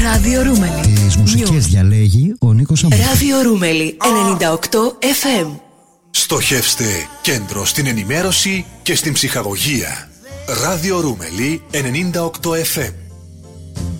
Ράδιο Ρούμελι. Τις μουσικές διαλέγει ο Νίκος Σαμμούδης. Ράδιο Ρούμελι 98 FM. Στοχεύστε κέντρο στην ενημέρωση και στην ψυχαγωγία. Ράδιο Ρούμελι 98 FM.